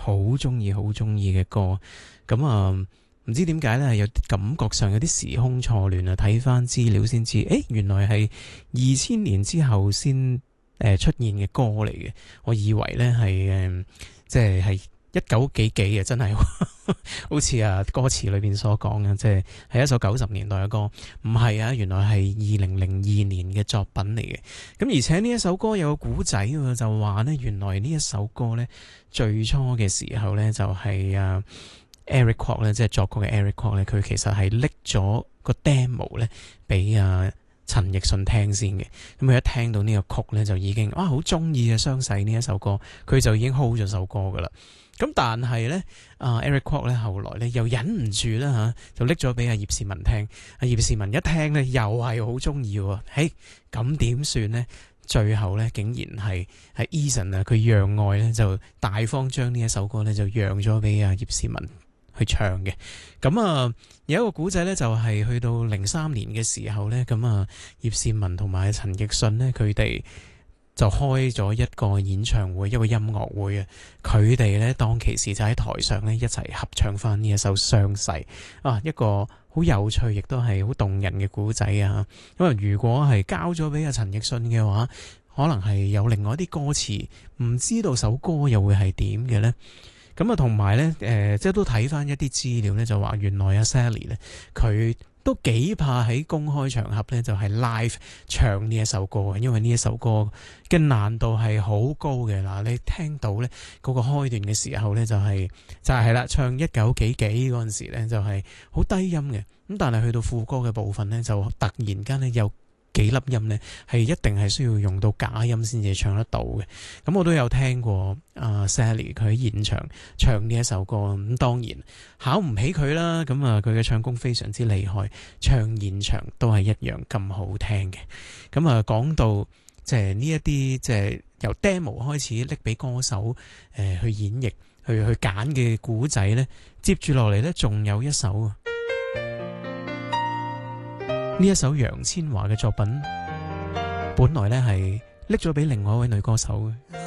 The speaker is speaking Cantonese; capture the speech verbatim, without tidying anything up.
好中意好中意嘅歌。咁啊唔知點解咧，有感覺上有啲時空錯亂啊！睇翻資料先知，誒原來係二千年之後先誒出現嘅歌嚟嘅。我以為咧係誒即係係一九幾幾啊，真係好似啊歌詞裏邊所講嘅，即係係一首九十年代嘅歌。唔係啊，原來係二零零二年嘅作品嚟嘅。咁而且呢一首歌有個古仔喎，就話呢，原來呢一首歌呢，最初嘅時候呢，就係啊 Eric Kwok 咧，即係作曲嘅 Eric Kwok 咧，佢其實係拎咗個 demo 咧俾啊陳奕迅聽先嘅。咁佢一聽到呢個曲咧，就已經啊好中意啊傷逝呢一首歌，佢就已經 hold 咗首歌噶啦。咁但係咧，啊 Eric Kwok 咧後來咧又忍唔住啦嚇，就拎咗俾阿葉倩文聽。阿葉倩文一聽咧，又係好中意喎。嘿，咁點算呢？最後咧，竟然係係 Eason 啊，佢讓愛咧就大方將呢一首歌咧就讓咗俾阿葉倩文去唱嘅。咁啊有一個古仔咧，就係去到零三年嘅時候咧，咁啊葉倩文同埋陳奕迅咧，佢哋就開咗一個演唱會，一個音樂會啊！佢哋咧當其時就喺台上咧一齊合唱翻呢一首傷逝啊，一個好有趣亦都係好動人嘅古仔啊！因為如果係交咗俾阿陳奕迅嘅話，可能係有另外一啲歌詞，唔知道首歌又會係點嘅呢？咁啊，同埋咧，誒、呃，即係都睇翻一啲資料咧，就話原來阿 Sally 咧，佢都幾怕喺公開場合咧，就係、是、live 唱呢一首歌嘅，因為呢一首歌嘅難度係好高嘅。嗱，你聽到咧嗰、那個開段嘅時候咧，就係、是、就係、是、啦，唱一九幾幾嗰陣時咧，就係、是、好低音嘅。咁但係去到副歌嘅部分咧，就突然間咧有幾粒音呢係一定係需要用到假音先至唱得到嘅。咁我都有聽過啊 Sally 佢喺現場唱呢一首歌，咁當然考唔起佢啦。咁啊佢嘅唱功非常之厲害，唱現場都係一樣咁好聽嘅。咁啊講到即係呢一啲即係由 demo 開始拎俾歌手誒、呃、去演繹去去揀嘅古仔呢，接住落嚟呢，仲有一首啊。呢一首楊千嬅嘅作品，本來咧係拎咗俾另外一位女歌手嘅。